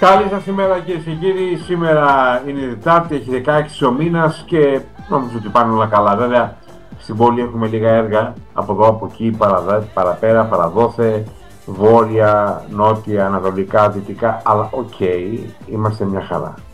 Καλή σας ημέρα κυρίες και κύριοι. Σήμερα είναι η Τετάρτη, έχει 16 ο μήνας και νομίζω ότι πάνε όλα καλά. Βέβαια στην πόλη έχουμε λίγα έργα από εδώ, από εκεί, παραπέρα, παραδόθε, βόρεια, νότια, ανατολικά, δυτικά, αλλά οκ, είμαστε μια χαρά.